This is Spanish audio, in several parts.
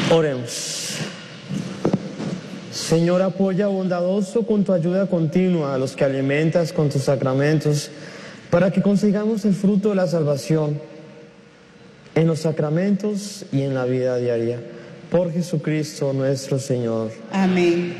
Oremos. Señor, apoya bondadoso con tu ayuda continua a los que alimentas con tus sacramentos, para que consigamos el fruto de la salvación en los sacramentos y en la vida diaria. Por Jesucristo nuestro Señor. Amén.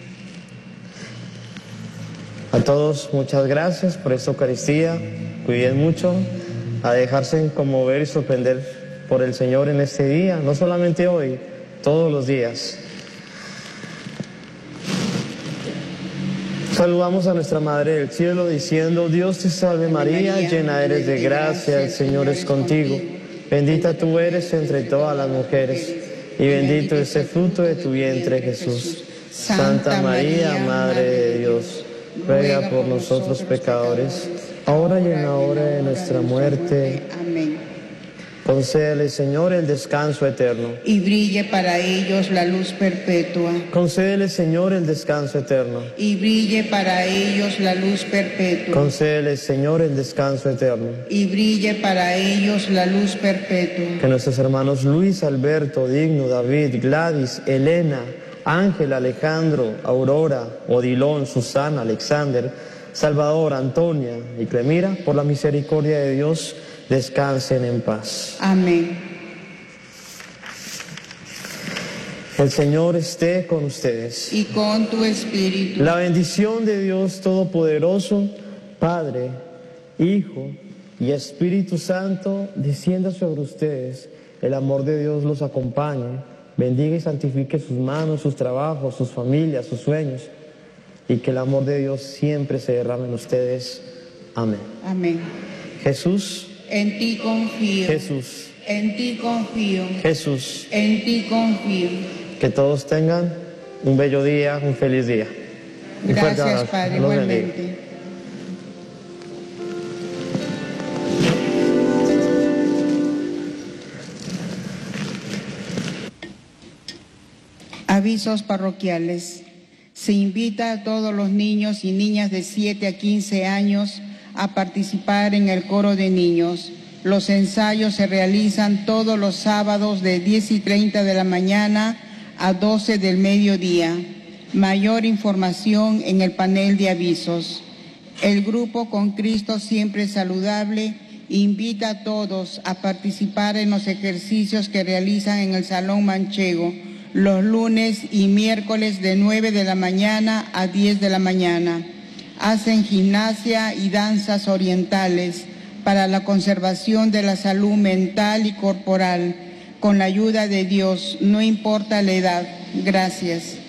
A todos, muchas gracias por esta Eucaristía. Cuiden mucho, a dejarse conmover y sorprender por el Señor en este día, no solamente hoy, todos los días. Saludamos a nuestra Madre del Cielo diciendo: Dios te salve María, llena eres de gracia, el Señor es contigo. Bendita tú eres entre todas las mujeres, y bendito es el fruto de tu vientre, Jesús. Santa María, Madre de Dios, ruega por nosotros pecadores, ahora y en la hora de nuestra muerte. Amén. Concédele, Señor, el descanso eterno. Y brille para ellos la luz perpetua. Concédele, Señor, el descanso eterno. Y brille para ellos la luz perpetua. Concédele, Señor, el descanso eterno. Y brille para ellos la luz perpetua. Que nuestros hermanos Luis, Alberto, Digno, David, Gladys, Elena, Ángel, Alejandro, Aurora, Odilón, Susana, Alexander, Salvador, Antonia y Clemira, por la misericordia de Dios, descansen en paz. Amén. El Señor esté con ustedes. Y con tu espíritu. La bendición de Dios Todopoderoso, Padre, Hijo y Espíritu Santo, descienda sobre ustedes. El amor de Dios los acompañe, bendiga y santifique sus manos, sus trabajos, sus familias, sus sueños, y que el amor de Dios siempre se derrame en ustedes. Amén. Amén. Jesús, en ti confío. Jesús, en ti confío. Jesús. En ti confío. Que todos tengan un bello día, un feliz día. Gracias, Padre, igualmente. Avisos parroquiales. Se invita a todos los niños y niñas de 7 a 15 años a participar en el coro de niños. Los ensayos se realizan todos los sábados de 10:30 de la mañana a 12 del mediodía. Mayor información en el panel de avisos. El grupo Con Cristo Siempre Saludable invita a todos a participar en los ejercicios que realizan en el Salón Manchego los lunes y miércoles de 9 de la mañana a 10 de la mañana. Hacen gimnasia y danzas orientales para la conservación de la salud mental y corporal. Con la ayuda de Dios, no importa la edad. Gracias.